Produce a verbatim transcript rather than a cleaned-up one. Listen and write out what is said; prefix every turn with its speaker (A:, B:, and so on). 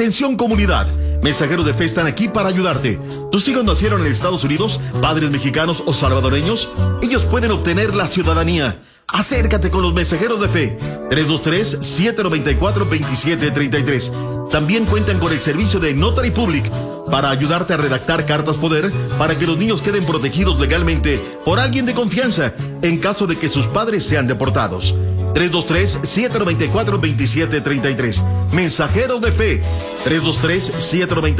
A: Atención comunidad, mensajeros de fe están aquí para ayudarte. ¿Tus hijos nacieron en Estados Unidos, padres mexicanos o salvadoreños? Ellos pueden obtener la ciudadanía. Acércate con los mensajeros de fe. tres dos tres, siete nueve cuatro, dos siete tres tres. También cuentan con el servicio de Notary Public para ayudarte a redactar cartas poder para que los niños queden protegidos legalmente por alguien de confianza en caso de que sus padres sean deportados. tres dos tres, siete nueve cuatro, dos siete tres tres. Mensajeros de fe. tres dos tres, siete nueve